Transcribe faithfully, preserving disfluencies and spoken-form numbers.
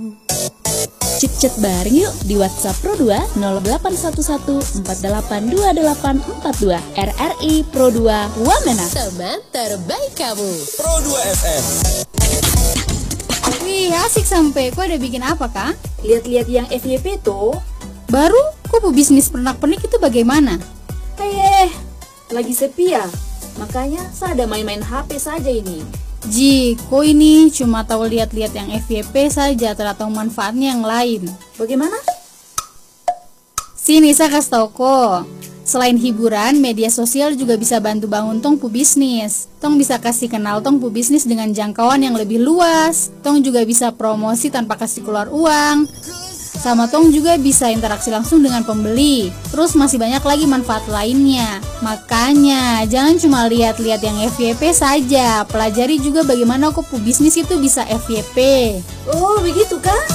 Chat-chat bareng yuk di WhatsApp Pro dua nol delapan satu satu empat delapan dua delapan empat dua. R R I Pro dua Wamena, teman terbaik kamu. Pro dua F M. Wih, asik sampai. Kau ada bikin apa, Kak? Lihat-lihat yang F Y P tuh. Baru, kok bisnis pernak-pernik itu bagaimana? Eh, lagi sepi ya. Makanya saya ada main-main H P saja ini. Ji, kok ini cuma tahu lihat-lihat yang F Y P saja, tidak tahu manfaatnya yang lain. Bagaimana? Sini saya kasih tahu kok. Selain hiburan, media sosial juga bisa bantu bangun tong pu bisnis. Tong bisa kasih kenal tong pu bisnis dengan jangkauan yang lebih luas. Tong juga bisa promosi tanpa kasih keluar uang. Sama tong juga bisa interaksi langsung dengan pembeli. Terus masih banyak lagi manfaat lainnya. Makanya jangan cuma lihat-lihat yang F Y P saja, pelajari juga bagaimana kok pu bisnis itu bisa F Y P. Oh, begitu kan?